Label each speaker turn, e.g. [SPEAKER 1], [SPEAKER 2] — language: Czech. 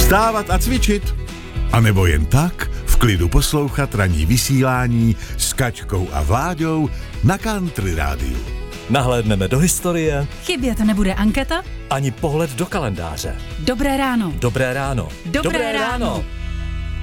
[SPEAKER 1] Vstávat a cvičit. A nebo jen tak v klidu poslouchat ranní vysílání s Kačkou a Vláďou na Country Rádiu.
[SPEAKER 2] Nahlédneme do historie.
[SPEAKER 3] Chybět nebude anketa.
[SPEAKER 2] Ani pohled do kalendáře.
[SPEAKER 3] Dobré ráno.
[SPEAKER 2] Dobré ráno.
[SPEAKER 3] Dobré ráno.